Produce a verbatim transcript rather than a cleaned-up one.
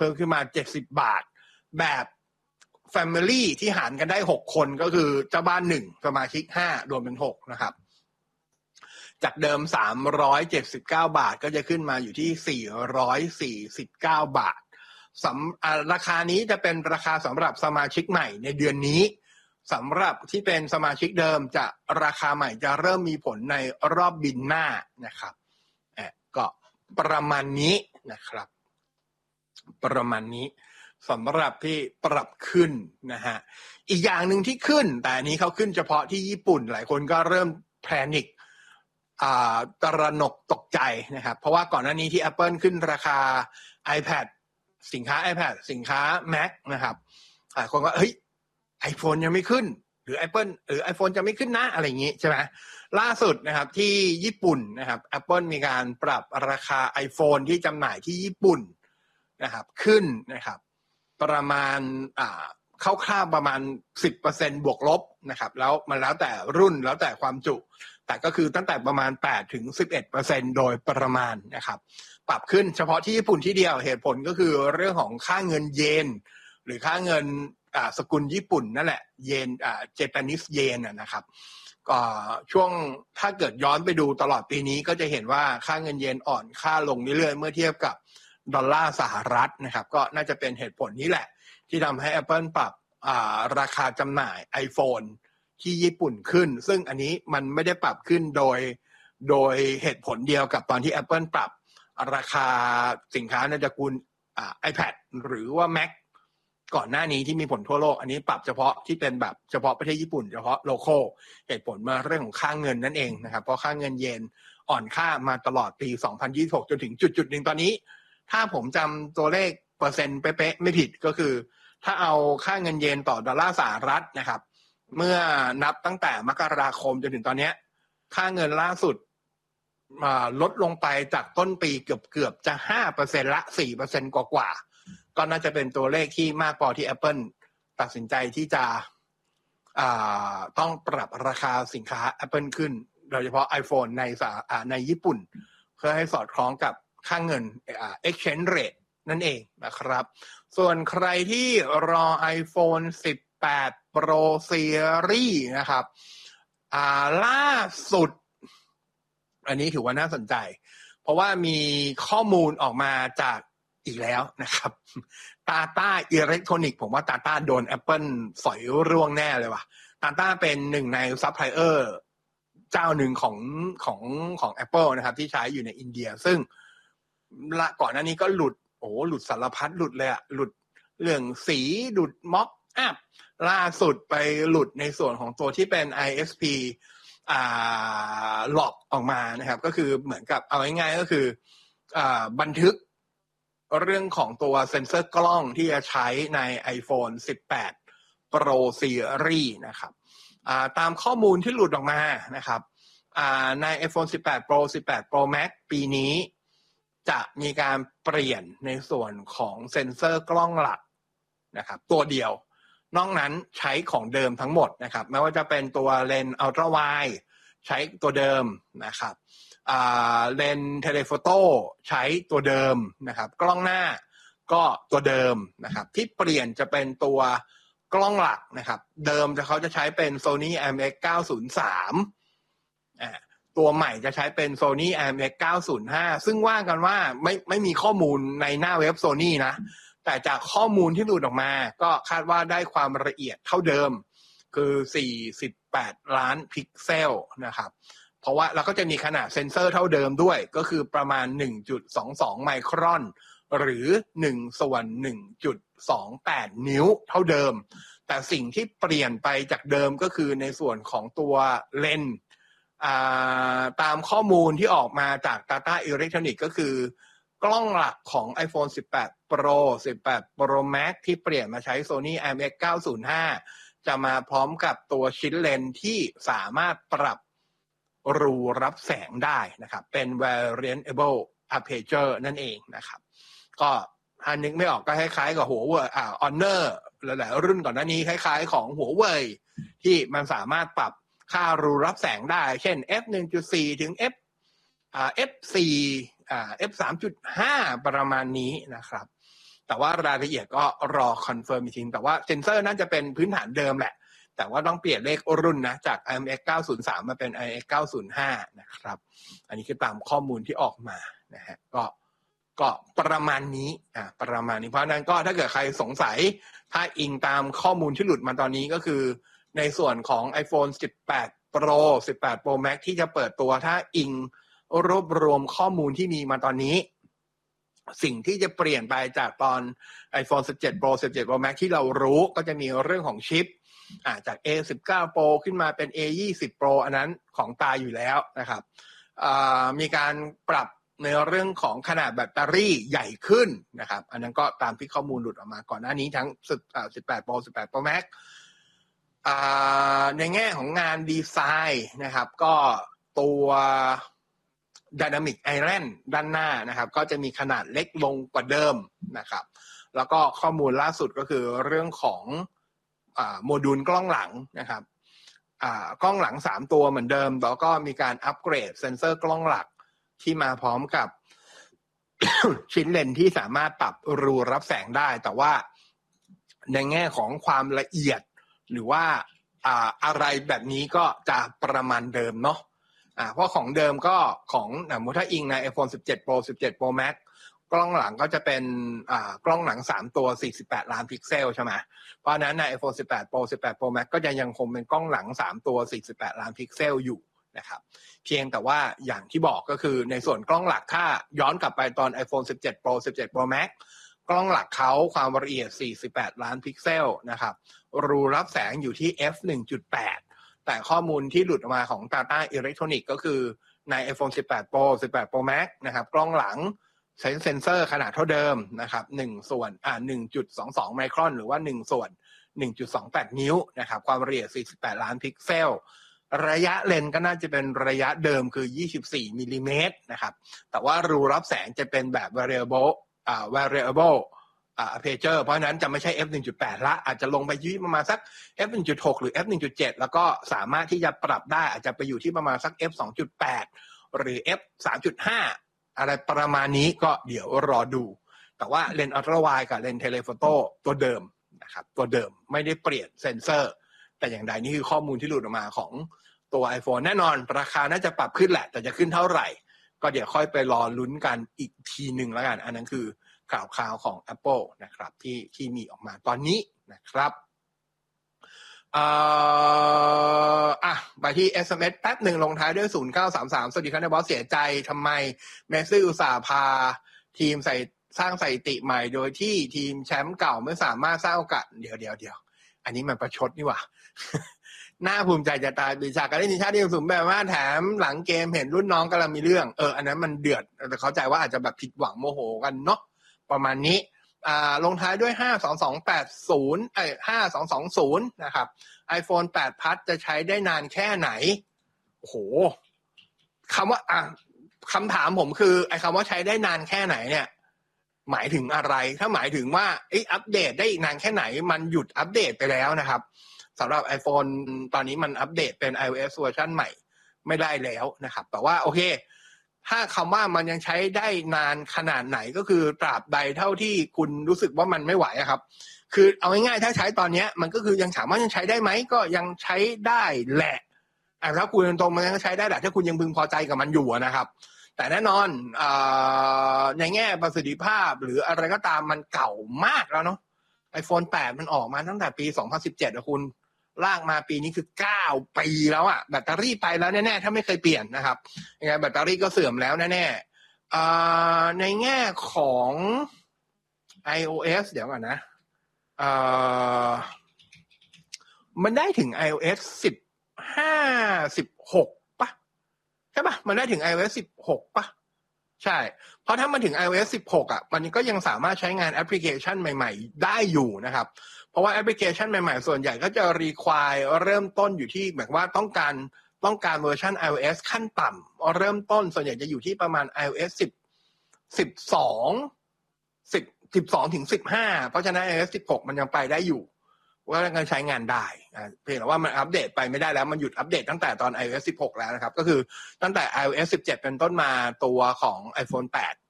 พิ่มขึ้นมาเจ็ดสิบบาทแบบ Family ที่หารกันได้หกคนก็คือเจ้าบ้านหนึ่งสมาชิกห้ารวมเป็นหกนะครับจากเดิมสามร้อยเจ็ดสิบเก้าบาทก็จะขึ้นมาอยู่ที่สี่ร้อยสี่สิบเก้าบาทสำราคานี้จะเป็นราคาสำหรับสมาชิกใหม่ในเดือนนี้สำหรับที่เป็นสมาชิกเดิมจะราคาใหม่จะเริ่มมีผลในรอบบินหน้านะครับก็ประมาณนี้นะครับประมาณนี้สำหรับที่ปรับขึ้นนะฮะอีกอย่างหนึ่งที่ขึ้นแต่อันนี้เขาขึ้นเฉพาะที่ญี่ปุ่นหลายคนก็เริ่มแพนิคอ่าตระหนกตกใจนะครับเพราะว่าก่อนหน้านี้ที่ Apple ขึ้นราคา iPad สินค้า iPad สินค้า Mac นะครับหลายคนก็เฮ้ย iPhone ยังไม่ขึ้นหรือ Apple หรือ iPhone จะไม่ขึ้นนะอะไรอย่างงี้ใช่ไหมล่าสุดนะครับที่ญี่ปุ่นนะครับ Apple มีการปรับราคา iPhone ที่จำหน่ายที่ญี่ปุ่นนะครับขึ้นนะครับประมาณอ่าคร่าวๆประมาณ สิบเปอร์เซ็นต์ บวกลบนะครับแล้วมันแล้วแต่รุ่นแล้วแต่ความจุแต่ก็คือตั้งแต่ประมาณ แปดถึงสิบเอ็ดเปอร์เซ็นต์ โดยประมาณนะครับปรับขึ้นเฉพาะที่ญี่ปุ่นที่เดียวเหตุผลก็คือเรื่องของค่าเงินเยนหรือค่าเงินอ่าสกุลญี่ปุ่นนั่นแหละเยนอ่าเจแปนิสเยนนะครับก็ช่วงถ้าเกิดย้อนไปดูตลอดปีนี้ก็จะเห็นว่าค่าเงินเยนอ่อนค่าลงเรื่อยๆเมื่อเทียบกับดอลลาร์สหรัฐนะครับก็น่าจะเป็นเหตุผลนี้แหละที่ทำให้ Apple ปรับอ่าราคาจำหน่าย iPhone ที่ญี่ปุ่นขึ้นซึ่งอันนี้มันไม่ได้ปรับขึ้นโดยโดยเหตุผลเดียวกับตอนที่ Apple ปรับราคาสินค้าในตระกูลอ่า iPad หรือว่า Mac ก่อนหน้านี้ที่มีผลทั่วโลกอันนี้ปรับเฉพาะที่เป็นแบบเฉพาะประเทศญี่ปุ่นเฉพาะโลคอลเหตุผลมาเรื่องของค่าเงินนั่นเองนะครับเพราะค่าเงินเยนอ่อนค่ามาตลอดปีสองพันยี่สิบหกจนถึงจุดๆหนึ่งตอนนี้ถ้าผมจำตัวเลขเปอร์เซ็นต์เป๊ะๆไม่ผิดก็คือถ้าเอาค่าเงินเยนต่อดอลลาร์สหรัฐนะครับเมื่อนับตั้งแต่มกราคมจนถึงตอนนี้ค่าเงินล่าสุดลดลงไปจากต้นปีเกือบๆจะ ห้าเปอร์เซ็นต์ ละ สี่เปอร์เซ็นต์ กว่าๆก็น่าจะเป็นตัวเลขที่มากพอที่ Apple ตัดสินใจที่จะต้องปรับราคาสินค้า Apple ขึ้นโดยเฉพาะ iPhone ในในญี่ปุ่นเพื่อให้สอดคล้องกับค่าเงิน exchange rate นั่นเองนะครับส่วนใครที่รอ iPhone สิบแปด Pro Series นะครับอ่าล่าสุดอันนี้ถือว่าน่าสนใจเพราะว่ามีข้อมูลออกมาจากอีกแล้วนะครับ Tata Electronics ผมว่า Tata โดน Apple สอยร่วงแน่เลยว่ะ Tata เป็นหนึ่งในซัพพลายเออร์เจ้าหนึ่งของของของ Apple นะครับที่ใช้อยู่ในอินเดียซึ่งละก่อนหน้านี้ก็หลุดโอ้หลุดสารพัดหลุดเลยอะหลุดเรื่องสีหลุดม็อกอัพล่าสุดไปหลุดในส่วนของตัวที่เป็น ไอ เอส พี อ่าหลอกออกมานะครับก็คือเหมือนกับเอาง่ายๆก็คืออ่าบันทึกเรื่องของตัวเซ็นเซอร์กล้องที่จะใช้ใน iPhone สิบแปด Pro Series นะครับอ่าตามข้อมูลที่หลุดออกมานะครับอ่าใน iPhone สิบแปด Pro สิบแปด Pro Max ปีนี้จะมีการเปลี่ยนในส่วนของเซ็นเซอร์กล้องหลักนะครับตัวเดียวนอกนั้นใช้ของเดิมทั้งหมดนะครับไม่ว่าจะเป็นตัวเลนส์อัลตร้าไวด์ใช้ตัวเดิมนะครับอ่าเลนส์เทเลโฟโต้ใช้ตัวเดิมนะครับกล้องหน้าก็ตัวเดิมนะครับที่เปลี่ยนจะเป็นตัวกล้องหลักนะครับเดิมจะเขาจะใช้เป็น Sony ไอ เอ็ม เอ็กซ์ เก้าศูนย์สามอ่าตัวใหม่จะใช้เป็น Sony ไอ เอ็ม เอ็กซ์ เก้าศูนย์ห้าซึ่งว่ากันว่าไม่ไม่มีข้อมูลในหน้าเว็บ Sony นะแต่จากข้อมูลที่หลุดออกมาก็คาดว่าได้ความละเอียดเท่าเดิมคือสี่สิบแปดล้านพิกเซลนะครับเพราะว่าเราก็จะมีขนาดเซ็นเซอร์เท่าเดิมด้วยก็คือประมาณ หนึ่งจุดสองสอง ไมครอนหรือหนึ่งส่วน หนึ่งจุดสองแปด นิ้วเท่าเดิมแต่สิ่งที่เปลี่ยนไปจากเดิมก็คือในส่วนของตัวเลนส์ตามข้อมูลที่ออกมาจาก Tata Electronics ก็คือกล้องหลักของ iPhone สิบแปด Pro สิบแปด Pro Max ที่เปลี่ยนมาใช้ Sony ไอ เอ็ม เอ็กซ์ เก้าศูนย์ห้าจะมาพร้อมกับตัวชิ้นเลนส์ที่สามารถปรับรูรับแสงได้นะครับเป็น variable aperture นั่นเองนะครับก็ถ้านึกไม่ออกก็คล้ายๆกับหัวเว่ยอ่า Honor หลายๆรุ่นก่อนหน้านี้คล้ายๆของหัวเว่ยที่มันสามารถปรับค่ารูรับแสงได้เช่น เอฟ หนึ่งจุดสี่ ถึง F อ่า เอฟ สี่ อ่า เอฟ สามจุดห้า ประมาณนี้นะครับแต่ว่ารายละเอียดก็รอคอนเฟิร์มอีกทีแต่ว่าเซนเซอร์น่าจะเป็นพื้นฐานเดิมแหละแต่ว่าต้องเปลี่ยนเลขรุ่นนะจาก ไอ เอ็ม เอ็กซ์ เก้าศูนย์สามมาเป็น ไอ เอ็ม เอ็กซ์ เก้าศูนย์ห้านะครับอันนี้คือตามข้อมูลที่ออกมานะฮะก็ก็ประมาณนี้อ่าประมาณนี้เพราะนั้นก็ถ้าเกิดใครสงสัยถ้าอิงตามข้อมูลที่หลุดมาตอนนี้ก็คือในส่วนของ iPhone สิบแปด Pro สิบแปด Pro Max ที่จะเปิดตัวถ้าอิงรวบรวมข้อมูลที่มีมาตอนนี้สิ่งที่จะเปลี่ยนไปจากตอน iPhone สิบเจ็ด Pro สิบเจ็ด Pro Max ที่เรารู้ก็จะมีเรื่องของชิปอ่าจาก เอ สิบเก้า Pro ขึ้นมาเป็น เอ ยี่สิบ Pro อันนั้นของตายอยู่แล้วนะครับอ่ามีการปรับในเรื่องของขนาดแบตเตอรี่ใหญ่ขึ้นนะครับอันนั้นก็ตามที่ข้อมูลหลุดออกมาก่อนหน้านี้ทั้งสิบแปด Pro สิบแปด Pro Max อ่าในแง่ของงานดีไซน์นะครับก็ตัว Dynamic Island ด้านหน้านะครับก็จะมีขนาดเล็กลงกว่าเดิมนะครับแล้วก็ข้อมูลล่าสุดก็คือเรื่องของอ่าโมดูลกล้องหลังนะครับอ่ากล้องหลังสามตัวเหมือนเดิมแล้วก็มีการอัปเกรดเซ็นเซอร์กล้องหลักที่มาพร้อมกับ ชิ้นเลนส์ที่สามารถปรับรูรับแสงได้แต่ว่าในแง่ของความละเอียดหรือว่าอ่าอะไรแบบนี้ก็จะประมาณเดิมเนาะอ่าเพราะของเดิมก็ของสมมุติถ้าอิงใน iPhone สิบเจ็ด Pro สิบเจ็ด Pro Max กล้องหลังก็จะเป็นอ่ากล้องหลังสามตัวสี่สิบแปดล้านพิกเซลใช่ไหมเพราะนั้นใน iPhone สิบแปด Pro สิบแปด Pro Max ก็จะยังคงเป็นกล้องหลังสามตัวสี่สิบแปดล้านพิกเซลอยู่นะครับเพียงแต่ว่าอย่างที่บอกก็คือในส่วนกล้องหลักถ้าย้อนกลับไปตอน iPhone สิบเจ็ด Pro สิบเจ็ด Pro Max กล้องหลักเขาความละเอียดสี่สิบแปดล้านพิกเซลนะครับรูรับแสงอยู่ที่ เอฟ หนึ่งจุดแปด แต่ข้อมูลที่หลุดออกมาของ Tata Electronics ก็คือใน iPhone สิบแปด Pro สิบแปด Pro Max นะครับกล้องหลังใช้เซ็นเซอร์ขนาดเท่าเดิมนะครับหนึ่งส่วนอ่า หนึ่งจุดสองสอง ไมครอนหรือว่าหนึ่งส่วน หนึ่งจุดสองแปด นิ้วนะครับความละเอียดสี่สิบแปดล้านพิกเซลระยะเลนส์ก็น่าจะเป็นระยะเดิมคือยี่สิบสี่มิลลิเมตรนะครับแต่ว่ารูรับแสงจะเป็นแบบ variable อ่า variable อ่า aperture เพราะนั้นจะไม่ใช่ เอฟ หนึ่งจุดแปด ละอาจจะลงไปอยู่ประมาณสัก เอฟ หนึ่งจุดหก หรือ เอฟ หนึ่งจุดเจ็ด แล้วก็สามารถที่จะปรับได้อาจจะไปอยู่ที่ประมาณสัก เอฟ สองจุดแปด หรือ เอฟ สามจุดห้า อะไรประมาณนี้ก็เดี๋ยวรอดูแต่ว่าเลนส์อัลตร้าไวด์กับเลนส์เทเลโฟโต้ตัวเดิมนะครับตัวเดิมไม่ได้เปลี่ยนเซ็นเซอร์แต่อย่างใดนี่คือข้อมูลที่หลุดออกมาของตัว iPhone แน่นอนราคาน่าจะปรับขึ้นแหละแต่จะขึ้นเท่าไหร่ก็เดี๋ยวค่อยไปรอลุ้นกันอีกทีหนึ่งแล้วกันอันนั้นคือข่าวข่าวของ Apple นะครับที่ที่มีออกมาตอนนี้นะครับเอ่ออ่ะไปที่ เอส เอ็ม เอส แป๊บหนึ่งลงท้ายด้วยศูนย์เก้าสามสามสวัสดีครับนายบอสเสียใจทำไมเมสซี่อุตส่าห์พาทีมใส่สร้างสถิติใหม่โดยที่ทีมแชมป์เก่าไม่สามารถสร้างโอกาสเดี๋ยวเดี๋ยวเดี๋ยวอันนี้มันประชดนี่หว่า น่าภูมิใจจะตายปีศาจการเล่นทีมชาติที่สูงแบบว่าแถมหลังเกมเห็นรุ่นน้องกำลังมีเรื่องเอออันนั้นมันเดือดแต่เข้าใจว่าอาจจะแบบผิดหวังโมโหกันเนาะประมาณนี้อ่าลงท้ายด้วยห้าสองสองแปดศูนย์เอ้ยห้าสองสองศูนย์นะครับ iPhone แปด Plus จะใช้ได้นานแค่ไหนโอ้โหคำว่าอ่ะคำถามผมคือไอ้คำว่าใช้ได้นานแค่ไหนเนี่ยหมายถึงอะไรถ้าหมายถึงว่าไอ้อัปเดตได้อีกนานแค่ไหนมันหยุดอัปเดตไปแล้วนะครับสำหรับ iPhone ตอนนี้มันอัปเดตเป็น iOS เวอร์ชันใหม่ไม่ได้แล้วนะครับแต่ว่าโอเคถ้าคำว่ามันยังใช้ได้นานขนาดไหนก็คือตราบใดเท่าที่คุณรู้สึกว่ามันไม่ไหวครับคือเอาง่ายๆถ้าใช้ตอนนี้มันก็คือยังถามว่ายังใช้ได้ไหมก็ยังใช้ได้แหละถ้าคุณตรงๆมันยังใช้ได้แหละถ้าคุณยังพึงพอใจกับมันอยู่นะครับแต่แน่นอนในแง่ประสิทธิภาพหรืออะไรก็ตามมันเก่ามากแล้วเนาะ iPhone แปดมันออกมาตั้งแต่ปีสองพันสิบเจ็ดนะคุณลากมาปีนี้คือเก้าปีแล้วอ่ะแบตเตอรี่ไปแล้วแน่ๆถ้าไม่เคยเปลี่ยนนะครับยังไงแบตเตอรี่ก็เสื่อมแล้วแน่ๆในแง่ของ iOS เดี๋ยวก่อนนะมันได้ถึง iOS สิบห้า สิบหกป่ะใช่ป่ะมันได้ถึง iOS สิบหกป่ะใช่เพราะถ้ามันถึง iOS สิบหกอ่ะมันก็ยังสามารถใช้งานแอปพลิเคชันใหม่ๆได้อยู่นะครับเพราะว่าแอปพลิเคชันใหม่ๆส่วนใหญ่ก็จะ require เริ่มต้นอยู่ที่หมายว่าต้องการต้องการเวอร์ชัน iOS ขั้นต่ำเริ่มต้นส่วนใหญ่จะอยู่ที่ประมาณ iOS สิบ สิบสอง สิบ สิบสองถึงสิบห้าเพราะฉะนั้น iOS สิบหกมันยังไปได้อยู่ว่าการใช้งานได้เพียงแต่ว่ามันอัปเดตไปไม่ได้แล้วมันหยุดอัปเดตตั้งแต่ตอน iOS สิบหกแล้วนะครับก็คือตั้งแต่ iOS สิบเจ็ดเป็นต้นมาตัวของ iPhone แปด